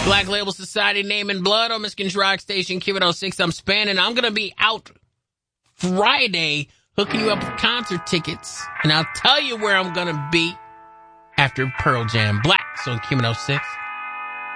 Black Label Society, Name in Blood on Michigan's Rock Station, Q106. I'm Spanning. I'm going to be out Friday hooking you up with concert tickets. And I'll tell you where I'm going to be after Pearl Jam Black. So Q106.